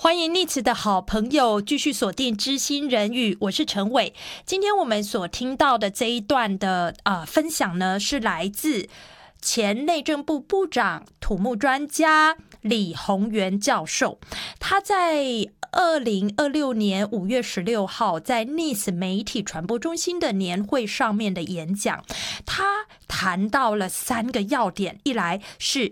欢迎逆词的好朋友继续锁定知心人语，我是陈伟。今天我们所听到的这一段的分享呢，是来自前内政部部长、土木专家李鸿源教授。他在2026年5月16号在 NIS 媒体传播中心的年会上面的演讲，他谈到了3个要点，一来是